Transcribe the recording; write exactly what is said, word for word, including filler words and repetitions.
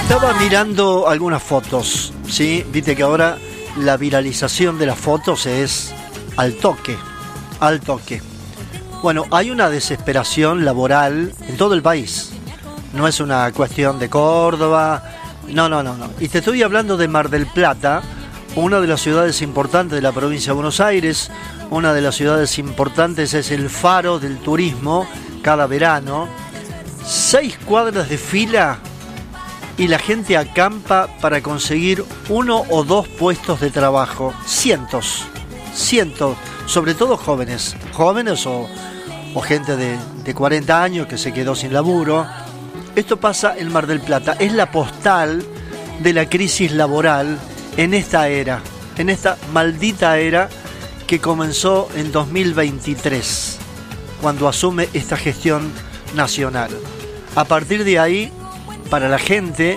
Estaba mirando algunas fotos, ¿sí? Viste que ahora la viralización de las fotos es al toque, al toque. Bueno, hay una desesperación laboral en todo el país. No es una cuestión de Córdoba, no, no, no, no. Y te estoy hablando de Mar del Plata, una de las ciudades importantes de la provincia de Buenos Aires. Una de las ciudades importantes es el faro del turismo cada verano. Seis cuadras de fila y la gente acampa para conseguir uno o dos puestos de trabajo. Cientos, cientos, sobre todo jóvenes, jóvenes o, o gente de, de cuarenta años que se quedó sin laburo. Esto pasa en Mar del Plata, es la postal de la crisis laboral en esta era, en esta maldita era que comenzó en dos mil veintitrés, cuando asume esta gestión nacional. A partir de ahí, para la gente